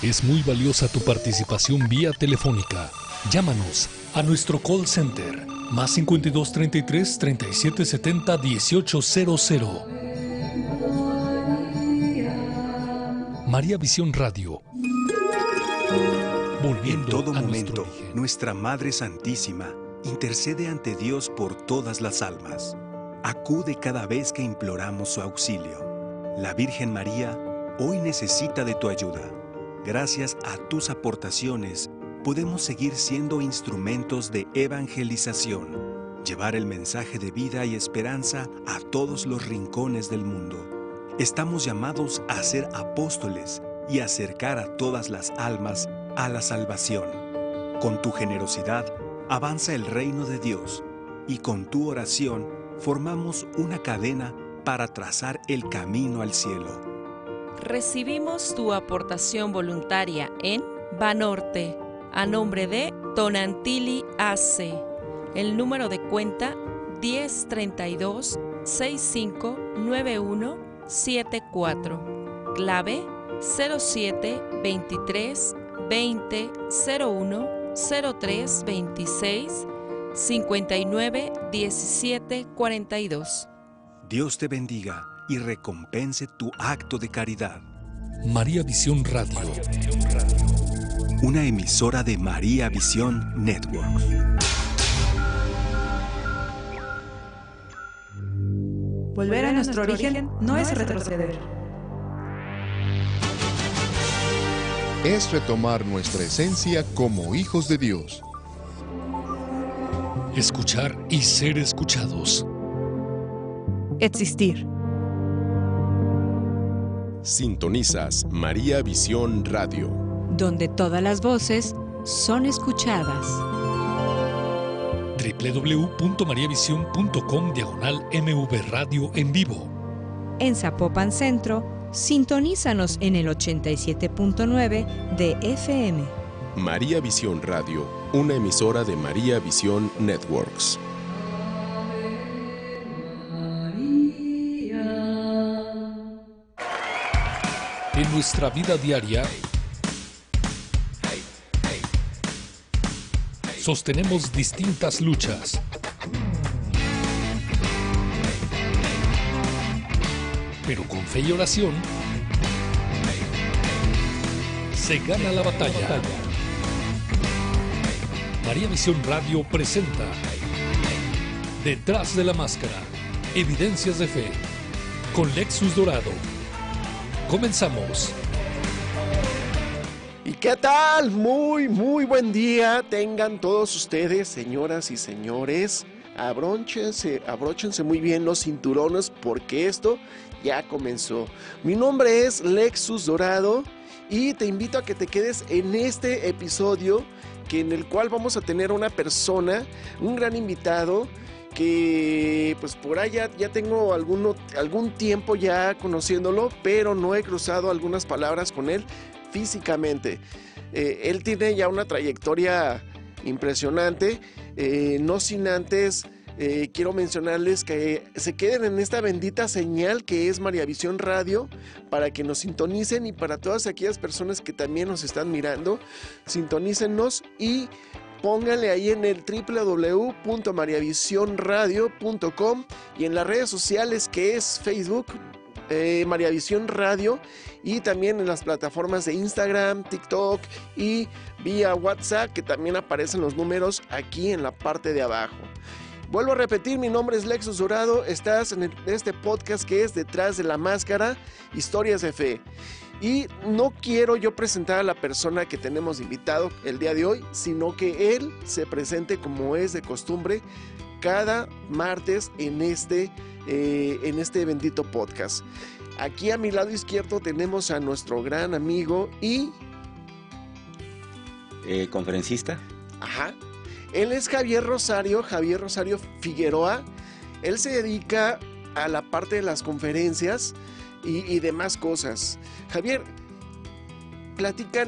Es muy valiosa tu participación vía telefónica. Llámanos a nuestro call center más 52 33 37 70 1800. María Visión Radio. En todo a momento, nuestro origen. nuestra Madre Santísima intercede ante Dios por todas las almas. Acude cada vez que imploramos su auxilio. La Virgen María hoy necesita de tu ayuda. Gracias a tus aportaciones, podemos seguir siendo instrumentos de evangelización, llevar el mensaje de vida y esperanza a todos los rincones del mundo. Estamos llamados a ser apóstoles y acercar a todas las almas a la salvación. Con tu generosidad, avanza el reino de Dios y con tu oración formamos una cadena para trazar el camino al cielo. Recibimos tu aportación voluntaria en Banorte, a nombre de Tonantili AC. El número de cuenta 1032 659174. Clave 07 23 20 01 03 26 59 17 42. Dios te bendiga y recompense tu acto de caridad. María Visión Radio. Una emisora de María Visión Network. Volver a nuestro origen no es retroceder. Es retomar nuestra esencia como hijos de Dios. Escuchar y ser escuchados. Existir. Sintonizas María Visión Radio, donde todas las voces son escuchadas. www.mariavision.com/MV Radio en vivo. En Zapopan Centro, sintonízanos en el 87.9 de FM. María Visión Radio, una emisora de María Visión Networks. En nuestra vida diaria, sostenemos distintas luchas. Pero con fe y oración, se gana la batalla. María Visión Radio presenta Detrás de la Máscara, Evidencias de Fe, con Lexus Dorado. Comenzamos. ¿Y qué tal? Muy buen día tengan todos ustedes, señoras y señores. Abróchense muy bien los cinturones porque esto ya comenzó. Mi nombre es Lexus Dorado y te invito a que te quedes en este episodio en el cual vamos a tener una persona, un gran invitado que pues por allá ya tengo algún tiempo ya conociéndolo, pero no he cruzado algunas palabras con él físicamente. Él tiene ya una trayectoria impresionante, no sin antes quiero mencionarles que se queden en esta bendita señal que es María Visión Radio para que nos sintonicen, y para todas aquellas personas que también nos están mirando, sintonícennos y pónganle ahí en el www.mariavisionradio.com y en las redes sociales que es Facebook, María Visión Radio, y también en las plataformas de Instagram, TikTok y vía WhatsApp, que también aparecen los números aquí en la parte de abajo. Vuelvo a repetir, mi nombre es Lexus Dorado, estás en este podcast que es Detrás de la Máscara, Historias de Fe. Y no quiero yo presentar a la persona que tenemos invitado el día de hoy, sino que él se presente como es de costumbre cada martes en este bendito podcast. Aquí a mi lado izquierdo tenemos a nuestro gran amigo y... conferencista. Ajá. Él es Javier Rosario Figueroa. Él se dedica a la parte de las conferencias y demás cosas. Javier, platícanos